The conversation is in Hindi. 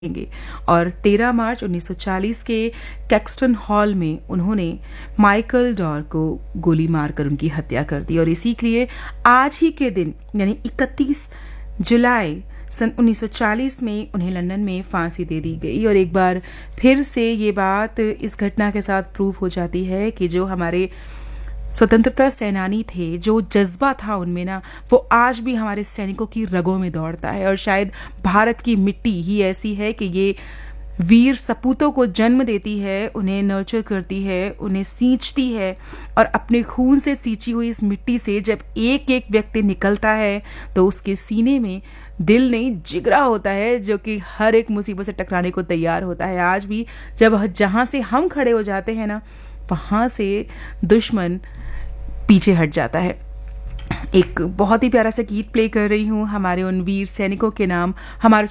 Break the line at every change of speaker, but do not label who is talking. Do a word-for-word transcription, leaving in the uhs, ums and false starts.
और तेरह मार्च उन्नीस सौ चालीस के कैक्सटन हॉल में उन्होंने माइकल डॉर को गोली मारकर उनकी हत्या कर दी। और इसी के लिए आज ही के दिन यानी इकतीस जुलाई सन उन्नीस सौ चालीस में उन्हें लंदन में फांसी दे दी गई। और एक बार फिर से ये बात इस घटना के साथ प्रूव हो जाती है कि जो हमारे स्वतंत्रता सेनानी थे, जो जज्बा था उनमें ना, वो आज भी हमारे सैनिकों की रगों में दौड़ता है। और शायद भारत की मिट्टी ही ऐसी है कि ये वीर सपूतों को जन्म देती है, उन्हें नर्चर करती है, उन्हें सींचती है। और अपने खून से सींची हुई इस मिट्टी से जब एक एक व्यक्ति निकलता है तो उसके सीने में दिल नहीं जिगरा होता है, जो कि हर एक मुसीबत से टकराने को तैयार होता है। आज भी जब जहाँ से हम खड़े हो जाते हैं ना, वहाँ से दुश्मन पीछे हट जाता है। एक बहुत ही प्यारा सा गीत प्ले कर रही हूँ हमारे उन वीर सैनिकों के नाम, हमारे